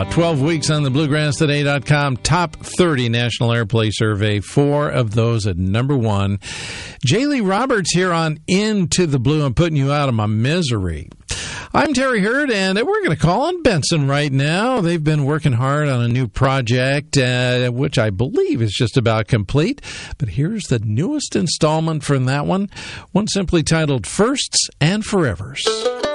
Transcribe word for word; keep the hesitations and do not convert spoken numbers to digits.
twelve weeks on the Bluegrass Today dot com Top thirty National Airplay Survey. Four of those at number one. Jaylee Roberts here on Into the Blue. I'm putting you out of my misery. I'm Terry Hurd, and we're going to call on Benson right now. They've been working hard on a new project, uh, which I believe is just about complete. But here's the newest installment from that one, one simply titled Firsts and Forevers.